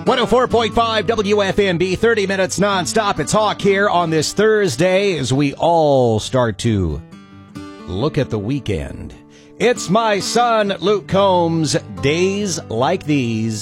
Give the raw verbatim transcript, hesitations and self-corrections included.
one oh four point five W F M B, thirty minutes nonstop. It's Hawk here on this Thursday as we all start to look at the weekend. It's my son, Luke Combs, Days Like These.